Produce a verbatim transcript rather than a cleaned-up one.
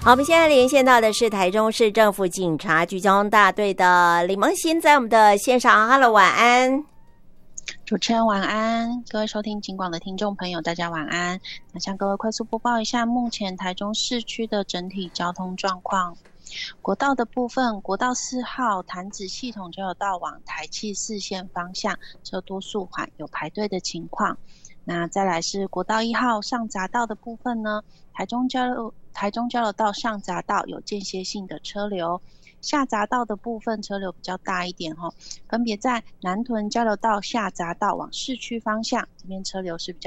好，我们现在连线到的是台中市政府警察局交通大队的李梦欣，在我们的线上。Hello， 晚安。 主持人晚安，各位收听警广的听众朋友大家晚安。那向各位快速播报一下目前台中市区的整体交通状况。国道的部分，国道四号潭子系统交流道往台七四线方向车多速缓，有排队的情况。那再来是国道一号上匝道的部分呢，台中交流台中交流道上匝道有间歇性的车流，下匝道的部分车流比较大一点哦，分别在南屯交流道下匝道往市区方向，这边车流是比较